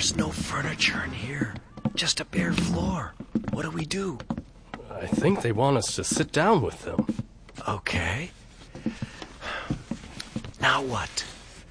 There's no furniture in here. Just a bare floor. What do we do? I think they want us to sit down with them. Okay. Now what?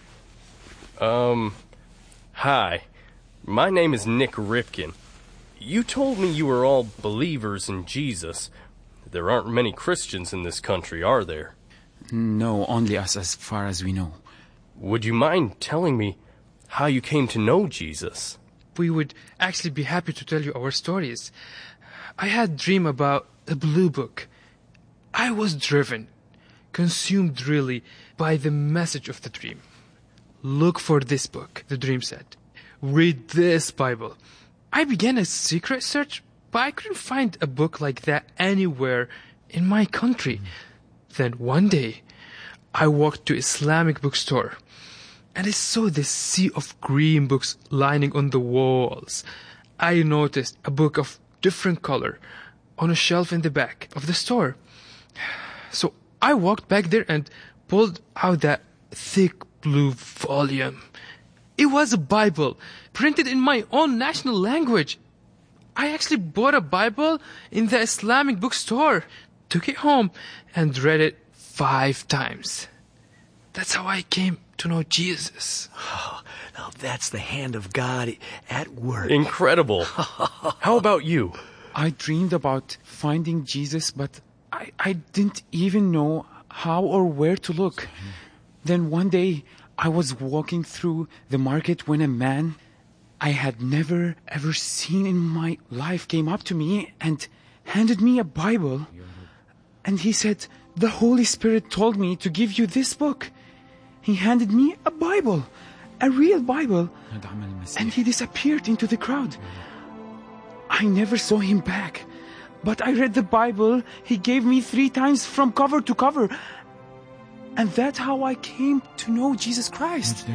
Hi. My name is Nick Ripkin. You told me you were all believers in Jesus. There aren't many Christians in this country, are there? No, only us as far as we know. Would you mind telling me how you came to know Jesus? We would actually be happy to tell you our stories. I had a dream about a blue book. I was driven, consumed really by the message of the dream. Look for this book, the dream said. Read this Bible. I began a secret search, but I couldn't find a book like that anywhere in my country. Then one day, I walked to Islamic bookstore, and I saw this sea of green books lining on the walls. I noticed a book of different color on a shelf in the back of the store. So I walked back there and pulled out that thick blue volume. It was a Bible, printed in my own national language. I actually bought a Bible in the Islamic bookstore, took it home, and read it 5 times. That's how I came to know Jesus. Oh, now that's the hand of God at work. Incredible. How about you? I dreamed about finding Jesus, but I didn't even know how or where to look. Then one day, I was walking through the market when a man I had never ever seen in my life came up to me and handed me a Bible. And he said, "The Holy Spirit told me to give you this book." He handed me a Bible, a real Bible, and he disappeared into the crowd. I never saw him back, but I read the Bible he gave me 3 times from cover to cover. And that's how I came to know Jesus Christ.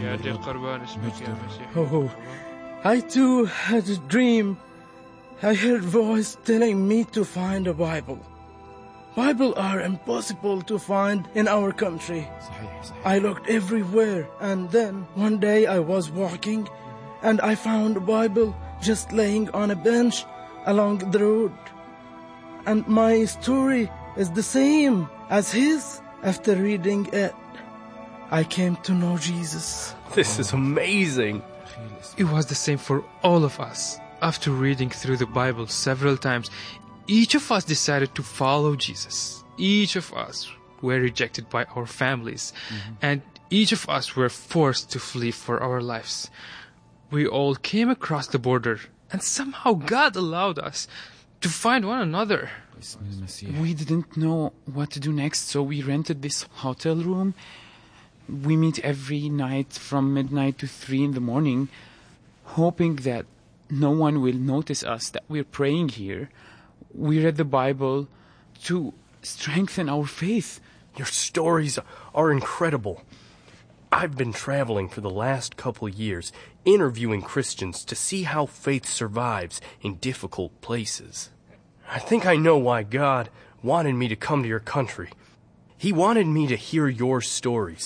Oh, I too had a dream. I heard voice telling me to find a Bible. Bibles are impossible to find in our country. I looked everywhere, and then one day I was walking and I found a Bible just laying on a bench along the road. And my story is the same as his. After reading it, I came to know Jesus. This is amazing. It was the same for all of us. After reading through the Bible several times, each of us decided to follow Jesus. Each of us were rejected by our families, and each of us were forced to flee for our lives. We all came across the border, and somehow God allowed us to find one another. We didn't know what to do next, so we rented this hotel room. We meet every night from midnight to 3 in the morning, hoping that no one will notice us, that we're praying here. We read the Bible to strengthen our faith. Your stories are incredible. I've been traveling for the last couple years, interviewing Christians to see how faith survives in difficult places. I think I know why God wanted me to come to your country. He wanted me to hear your stories.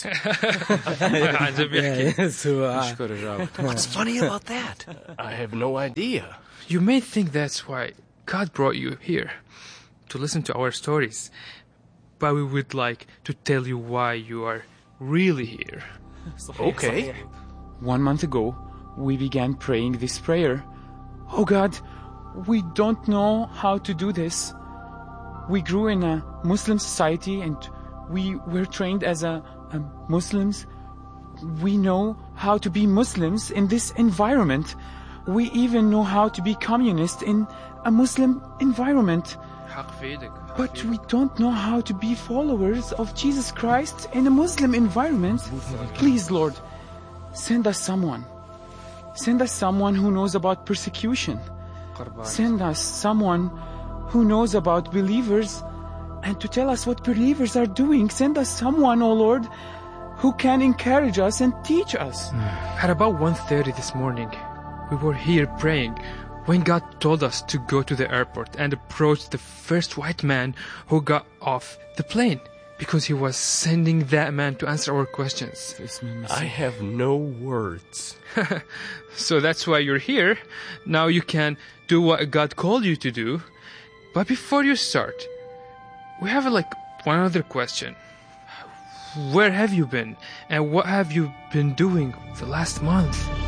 What's funny about that? I have no idea. You may think that's why God brought you here, to listen to our stories. But we would like to tell you why you are really here. Okay. 1 month ago, we began praying this prayer. Oh God, we don't know how to do this. We grew in a Muslim society and we were trained as Muslims. We know how to be Muslims in this environment. We even know how to be communist in a Muslim environment. But we don't know how to be followers of Jesus Christ in a Muslim environment. Please, Lord, send us someone. Send us someone who knows about persecution. Send us someone who knows about believers and to tell us what believers are doing. Send us someone, oh Lord, who can encourage us and teach us. At about 1:30 this morning, we were here praying when God told us to go to the airport and approach the first white man who got off the plane. because He was sending that man to answer our questions. I have no words. So that's why you're here. Now you can do what God called you to do. But before you start, we have one other question. Where have you been? And what have you been doing the last month?